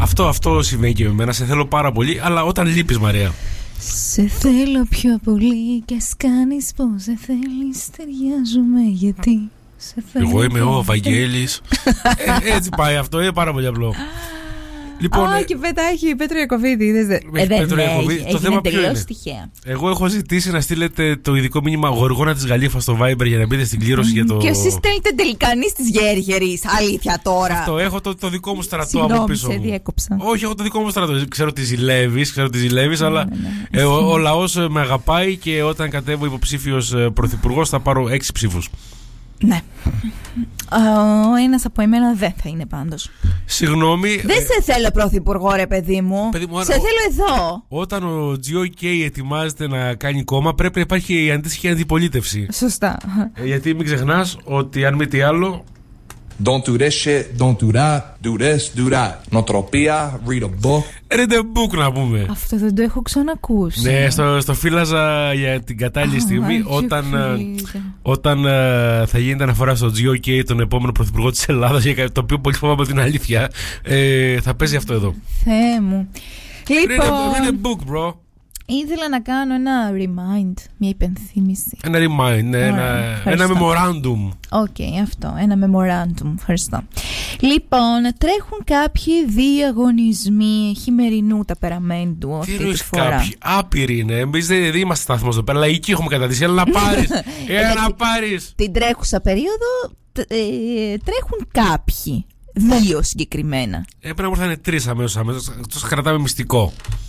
Αυτό συμβαίνει και με εμένα. Σε θέλω πάρα πολύ, αλλά όταν λείπεις, Μαρία. Σε θέλω πιο πολύ και ας κάνεις πως δεν θέλεις. Ταιριάζουμε γιατί σε θέλω. Εγώ είμαι ο Βαγγέλης. Έτσι πάει αυτό, είναι πάρα πολύ απλό. Λοιπόν, και πετάχει Πέτρο Ιακωβίδη. Το θέμα ποιο είναι? Τυχαία. Εγώ έχω ζητήσει να στείλετε το ειδικό μήνυμα Γοργόνα της Γαλήφας στο Viber για να μπείτε στην κλήρωση για το. Και εσείς στέλνετε τελικά της Γέργερης. Αλήθεια τώρα. Αυτό, έχω το δικό μου στρατό από πίσω. Σε διέκοψα. Όχι, έχω το δικό μου στρατό. Ξέρω τι ζηλεύεις, αλλά ο λαός με αγαπάει και όταν κατέβω υποψήφιος πρωθυπουργός θα πάρω 6 ψήφους. Ναι. Ο ένας από εμένα δεν θα είναι πάντως. Συγγνώμη. Δεν σε θέλω πρωθυπουργό, ρε παιδί μου. Σε θέλω εδώ. Όταν ο GOK ετοιμάζεται να κάνει κόμμα, πρέπει να υπάρχει η αντίστοιχη αντιπολίτευση. Σωστά. Γιατί μην ξεχνάς ότι αν μη τι άλλο. Don't do this shit, don't do that, do this, do that. Νοτροπία, read a book. Read a book να πούμε. Αυτό δεν το έχω ξανακούσει. Ναι, στο φύλαζα για την κατάλληλη στιγμή όταν θα γίνεται αναφορά στο GOK, τον επόμενο πρωθυπουργό της Ελλάδας, το οποίο πολύ φοβάμαι από την αλήθεια, θα παίζει αυτό εδώ. Θεέ μου. Λοιπόν, read a book, bro. Ήθελα να κάνω ένα remind, μια υπενθύμηση. Ένα remind, ένα memorandum. Αυτό, ένα memorandum, ευχαριστώ. Λοιπόν, τρέχουν κάποιοι διαγωνισμοί χειμερινού ταπεραμέντου αυτή τη φορά. Κάποιοι, άπειροι είναι. Εμείς δεν είμαστε σταθμός εδώ πέρα, λαϊκοί έχουμε καταδύσει. Έλα να πάρεις, να πάρεις. Την τρέχουσα περίοδο τρέχουν κάποιοι, 2 συγκεκριμένα. Πρέπει να έρθουν 3 αμέσως, τους κρατάμε μυστικό.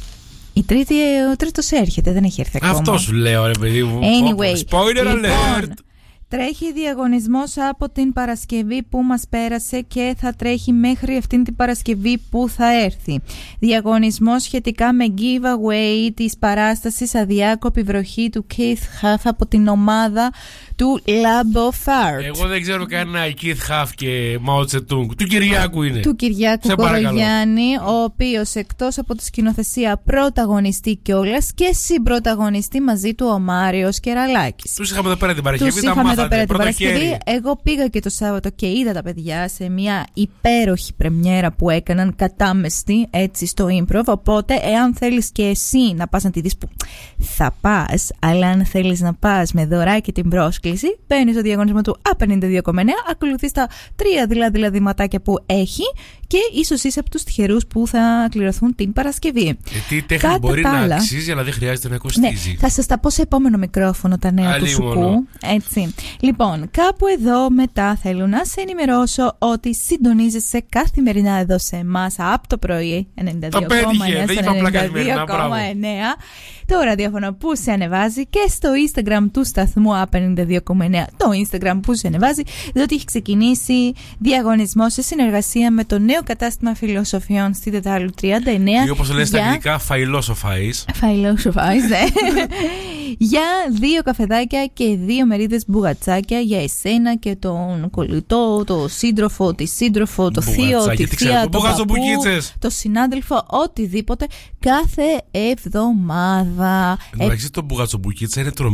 Ο τρίτος έρχεται, δεν έχει έρθει ακόμα. Αυτό σου λέω, ρε παιδί μου. Anyway, spoiler alert. Τρέχει διαγωνισμός από την Παρασκευή που μας πέρασε και θα τρέχει μέχρι αυτήν την Παρασκευή που θα έρθει. Διαγωνισμός σχετικά με giveaway της παράστασης Αδιάκοπη βροχή του Keith Huff από την ομάδα του Lab of Art. Εγώ δεν ξέρω κανένα Keith Huff και Mao Zedong. Του Κυριάκου είναι. Του Κυριάκου Κορογιάννη, ο οποίος εκτός από τη σκηνοθεσία πρωταγωνιστεί κιόλας και συμπρωταγωνιστεί μαζί του ο Μάριος Κεραλάκης. Τους είχαμε εδώ πέρα την Παρασκευή. Εγώ πήγα και το Σάββατο και είδα τα παιδιά σε μια υπέροχη πρεμιέρα που έκαναν κατάμεστη έτσι στο Improv. Οπότε, εάν θέλεις και εσύ να πας να τη δεις, που θα πας, αλλά αν θέλεις να πας με δωράκι την πρόσκληση, μπαίνεις στο διαγωνισμό του A52,9, ακολουθείς τα 3 δειγματάκια που έχει και ίσως είσαι από τους τυχερούς που θα κληρωθούν την Παρασκευή. Τι τέχνη μπορεί να αξίζει, αλλά δεν χρειάζεται να κοστίζει. Ναι, θα σας τα πω σε επόμενο μικρόφωνο τα νέα του Σουκού. Έτσι. Λοιπόν, κάπου εδώ μετά θέλω να σε ενημερώσω ότι συντονίζεσαι καθημερινά εδώ σε εμάς από το πρωί 92,9 το ραδιόφωνο που σε ανεβάζει και στο Instagram του σταθμού A52,9 το Instagram που σε ανεβάζει, διότι έχει ξεκινήσει διαγωνισμό σε συνεργασία με το νέο κατάστημα φιλοσοφιών στη Τετάλου 39 ή όπως λες στα αγγλικά Philosophize, ναι. Για 2 καφεδάκια και 2 μερίδες μπουγατσάκια για εσένα και τον κολλητό, το σύντροφο, τη σύντροφο, το θείο, τη θεία, το παππού, το συνάδελφο, οτιδήποτε κάθε εβδομάδα. Εντάξει, το μπουγατσομπουκίτσα είναι τρομερό.